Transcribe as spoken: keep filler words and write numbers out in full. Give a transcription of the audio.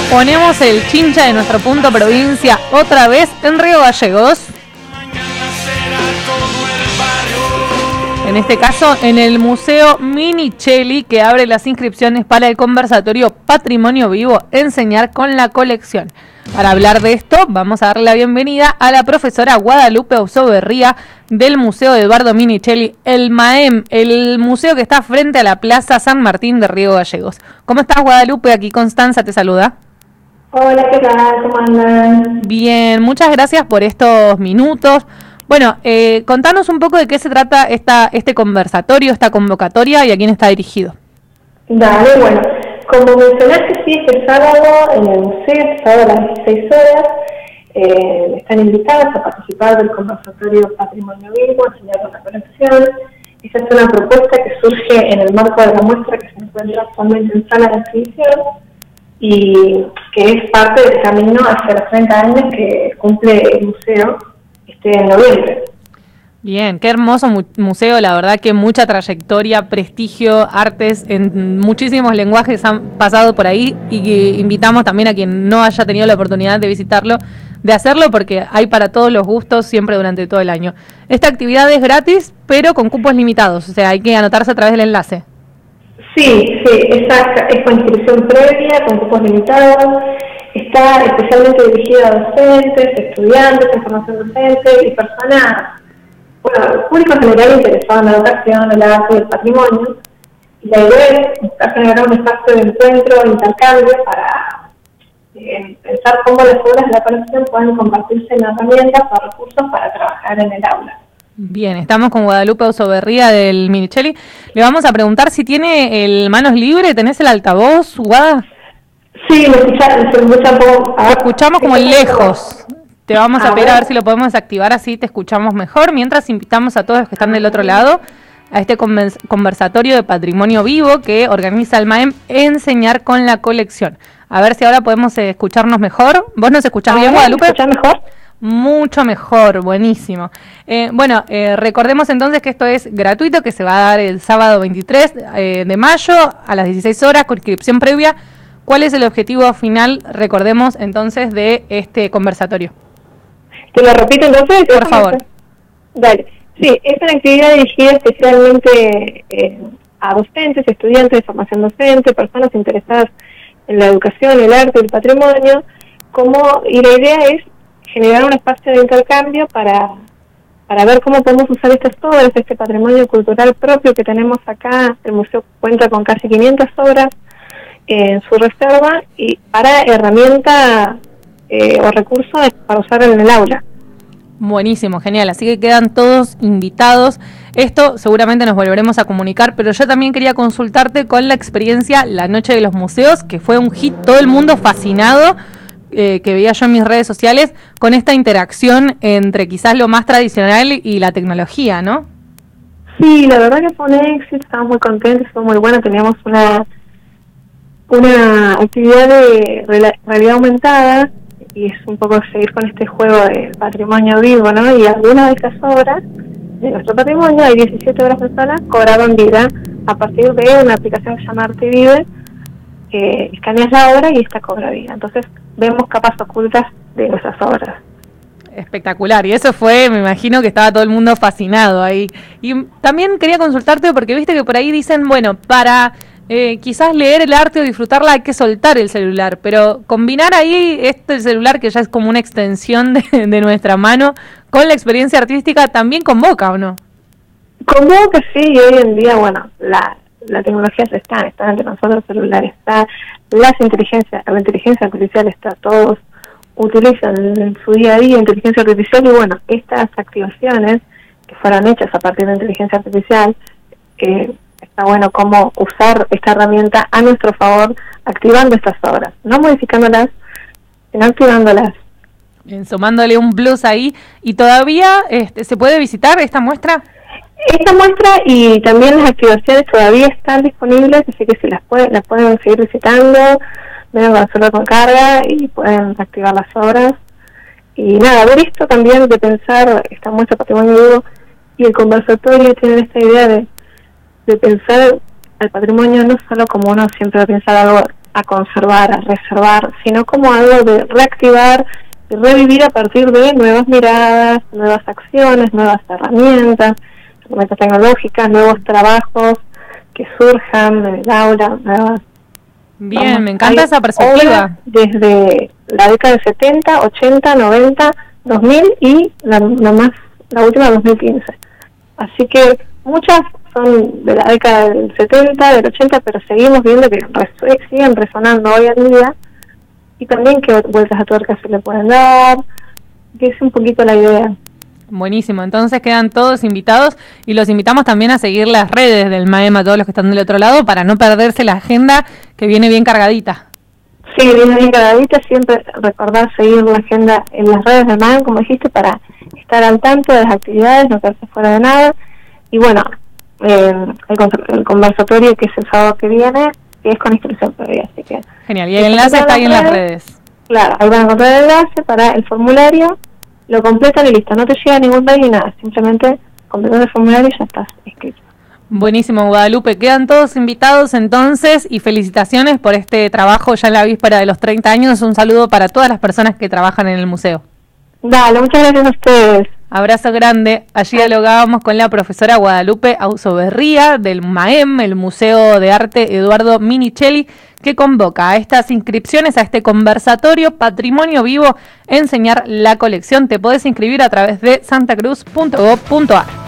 Ponemos el chincha de nuestro punto provincia otra vez en Río Gallegos. En este caso, en el Museo Minichelli, que abre las inscripciones para el conversatorio Patrimonio Vivo, Enseñar con la Colección. Para hablar de esto, vamos a darle la bienvenida a la profesora Guadalupe Ausoberría del Museo Eduardo Minichelli, el MAEM, el museo que está frente a la Plaza San Martín de Río Gallegos. ¿Cómo estás, Guadalupe? Aquí Constanza te saluda. Hola, ¿qué tal? ¿Cómo andan? Bien, muchas gracias por estos minutos. Bueno, eh, contanos un poco de qué se trata esta, este conversatorio, esta convocatoria y a quién está dirigido. Dale, bueno, como mencionaste, sí, este sábado en el museo, este sábado a las dieciséis horas, eh, están invitados a participar del conversatorio Patrimonio Vivo, Enseñar con la Colección. Esa es una propuesta que surge en el marco de la muestra que se encuentra actualmente en sala de exhibición y que es parte del camino hacia los treinta años que cumple el museo este en noviembre. Bien, qué hermoso mu museo, la verdad que mucha trayectoria, prestigio, artes en muchísimos lenguajes han pasado por ahí y que invitamos también a quien no haya tenido la oportunidad de visitarlo, de hacerlo porque hay para todos los gustos siempre durante todo el año. Esta actividad es gratis, pero con cupos limitados, o sea, hay que anotarse a través del enlace. Sí, sí, exacto, es con inscripción previa, con cupos limitados. Está especialmente dirigida a docentes, estudiantes en formación docente y personas, bueno, público general interesado en la educación, el arte y el patrimonio. Y la idea es buscar generar un espacio de encuentro e intercambio para eh, pensar cómo las obras de la colección pueden compartirse en herramientas o recursos para trabajar en el aula. Bien, estamos con Guadalupe Ausoberría del Minichelli. Le vamos a preguntar si tiene el manos libre, ¿tenés el altavoz, Guada? Sí, me escuchan, se escucha un poco. Te escuchamos como lejos. Te vamos a, a pedir ver. a ver si lo podemos desactivar, así te escuchamos mejor. Mientras invitamos a todos los que están del otro lado a este conversatorio de Patrimonio Vivo que organiza el MAEM Enseñar con la Colección. A ver si ahora podemos eh, escucharnos mejor. ¿Vos nos escuchás bien, Guadalupe? ¿Me escuchás mejor? Mucho mejor, buenísimo. Eh, bueno, eh, recordemos entonces que esto es gratuito, que se va a dar el sábado veintitrés eh, de mayo a las dieciséis horas con inscripción previa. ¿Cuál es el objetivo final, recordemos entonces, de este conversatorio? ¿Te lo repito entonces? Por favor. Dale. Sí, es una actividad dirigida especialmente eh, a docentes, estudiantes de formación docente, personas interesadas en la educación, el arte y el patrimonio, como, y la idea es generar un espacio de intercambio para, para ver cómo podemos usar estas obras, este patrimonio cultural propio que tenemos acá. El museo cuenta con casi quinientas obras en su reserva y para herramienta eh, o recursos para usar en el aula. Buenísimo, genial, así que quedan todos invitados. Esto seguramente nos volveremos a comunicar, pero yo también quería consultarte con la experiencia La Noche de los Museos, que fue un hit, todo el mundo fascinado, eh, que veía yo en mis redes sociales, con esta interacción entre quizás lo más tradicional y la tecnología, ¿no? Sí, la verdad que fue un éxito, estábamos muy contentos, fue muy bueno, teníamos una una actividad de realidad aumentada y es un poco seguir con este juego de patrimonio vivo, ¿no? Y algunas de estas obras de nuestro patrimonio, hay diecisiete obras en sala, cobraban vida a partir de una aplicación que se llama Arte Vive, que escaneas la obra y esta cobra vida. Entonces vemos capas ocultas de nuestras obras. Espectacular, y eso fue, me imagino que estaba todo el mundo fascinado ahí. Y también quería consultarte porque viste que por ahí dicen, bueno, para Eh, quizás leer el arte o disfrutarla hay que soltar el celular, pero combinar ahí este celular que ya es como una extensión de, de nuestra mano con la experiencia artística también convoca, ¿o no? Convoca, sí, y hoy en día, bueno, la, la tecnología ya está, está entre nosotros, el celular está, las inteligencias, la inteligencia artificial está, todos utilizan en su día a día inteligencia artificial y bueno, estas activaciones que fueron hechas a partir de inteligencia artificial, eh, está bueno cómo usar esta herramienta a nuestro favor, activando estas obras, no modificándolas, sino activándolas. Bien, sumándole un plus ahí. ¿Y todavía este, se puede visitar esta muestra? Esta muestra y también las activaciones todavía están disponibles, así que si las, puede, las pueden seguir visitando, deben hacerlo con carga y pueden activar las obras. Y nada, ver esto también de pensar, esta muestra Patrimonio Vivo y el conversatorio tienen esta idea de de pensar al patrimonio no solo como uno siempre va a pensar algo a conservar, a reservar, sino como algo de reactivar y revivir a partir de nuevas miradas, nuevas acciones, nuevas herramientas, herramientas tecnológicas, nuevos trabajos que surjan en el aula, nuevas. Bien, Vamos, me encanta esa perspectiva. Desde la década de setenta, ochenta, noventa, dos mil y la, la más la última dos mil quince. Así que muchas son de la década del setenta, del ochenta, pero seguimos viendo que resu- siguen resonando hoy en día, y también qué vueltas a tuerca se le pueden dar, que es un poquito la idea. Buenísimo, entonces quedan todos invitados y los invitamos también a seguir las redes del MAEM a todos los que están del otro lado para no perderse la agenda que viene bien cargadita. Sí, viene bien cargadita, siempre recordar seguir la agenda en las redes del MAEM, como dijiste, para estar al tanto de las actividades, no quedarse fuera de nada. Y bueno, eh, el, el conversatorio que es el sábado que viene, que es con inscripción previa, así que... Genial, y el enlace está ahí en las redes. Claro, ahí van a encontrar el enlace para el formulario, lo completan y listo, no te llega ningún mail ni nada, simplemente completas el formulario y ya estás inscrito. Buenísimo, Guadalupe, quedan todos invitados entonces y felicitaciones por este trabajo ya en la víspera de los treinta años, un saludo para todas las personas que trabajan en el museo. Dale, muchas gracias a ustedes. Abrazo grande. Allí dialogábamos con la profesora Guadalupe Ausoberría del MAEM, el Museo de Arte Eduardo Minichelli, que convoca a estas inscripciones, a este conversatorio Patrimonio Vivo, enseñar la colección. Te podés inscribir a través de santacruz punto gob punto ar.